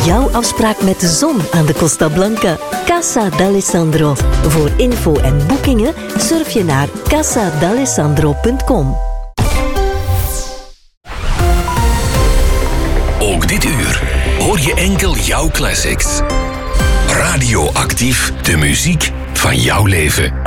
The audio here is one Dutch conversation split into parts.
jouw afspraak met de zon aan de Costa Blanca. Casa d'Alessandro. Voor info en boekingen surf je naar casadalessandro.com. Ook dit uur hoor je enkel jouw classics. Radioactief, de muziek van jouw leven.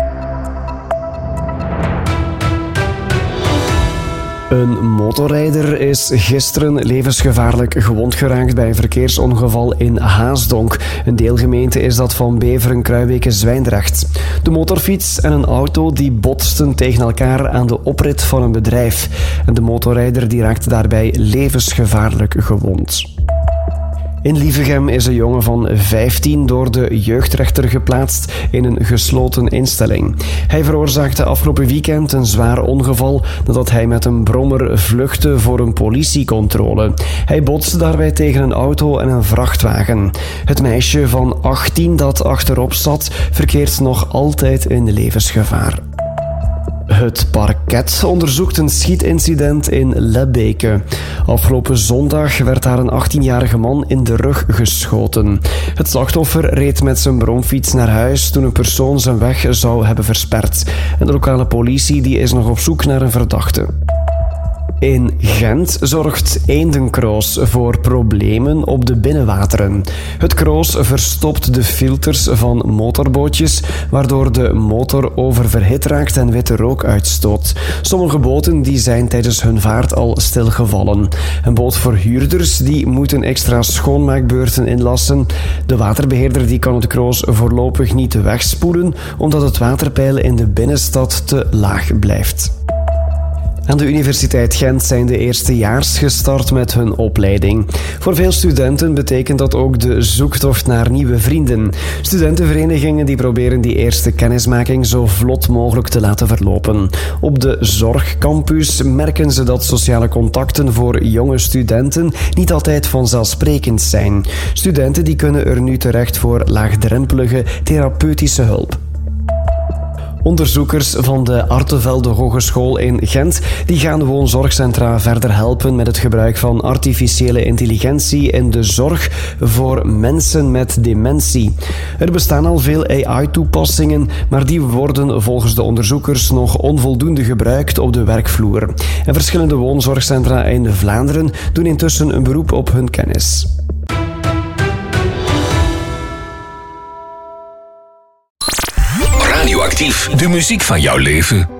Een motorrijder is gisteren levensgevaarlijk gewond geraakt bij een verkeersongeval in Haasdonk. Een deelgemeente is dat van Beveren, Kruibeke, Zwijndrecht. De motorfiets en een auto die botsten tegen elkaar aan de oprit van een bedrijf. En de motorrijder die raakte daarbij levensgevaarlijk gewond. In Lievegem is een jongen van 15 door de jeugdrechter geplaatst in een gesloten instelling. Hij veroorzaakte afgelopen weekend een zwaar ongeval nadat hij met een brommer vluchtte voor een politiecontrole. Hij botste daarbij tegen een auto en een vrachtwagen. Het meisje van 18 dat achterop zat verkeert nog altijd in levensgevaar. Het parket onderzoekt een schietincident in Lebbeke. Afgelopen zondag werd daar een 18-jarige man in de rug geschoten. Het slachtoffer reed met zijn bromfiets naar huis toen een persoon zijn weg zou hebben versperd. En de lokale politie die is nog op zoek naar een verdachte. In Gent zorgt Eendenkroos voor problemen op de binnenwateren. Het kroos verstopt de filters van motorbootjes, waardoor de motor oververhit raakt en witte rook uitstoot. Sommige boten die zijn tijdens hun vaart al stilgevallen. En bootverhuurders die moeten extra schoonmaakbeurten inlassen. De waterbeheerder die kan het kroos voorlopig niet wegspoelen, omdat het waterpeil in de binnenstad te laag blijft. Aan de Universiteit Gent zijn de eerstejaars gestart met hun opleiding. Voor veel studenten betekent dat ook de zoektocht naar nieuwe vrienden. Studentenverenigingen die proberen die eerste kennismaking zo vlot mogelijk te laten verlopen. Op de Zorgcampus merken ze dat sociale contacten voor jonge studenten niet altijd vanzelfsprekend zijn. Studenten die kunnen er nu terecht voor laagdrempelige therapeutische hulp. Onderzoekers van de Artevelde Hogeschool in Gent die gaan woonzorgcentra verder helpen met het gebruik van artificiële intelligentie in de zorg voor mensen met dementie. Er bestaan al veel AI-toepassingen, maar die worden volgens de onderzoekers nog onvoldoende gebruikt op de werkvloer. En verschillende woonzorgcentra in Vlaanderen doen intussen een beroep op hun kennis. Radioactief, de muziek van jouw leven.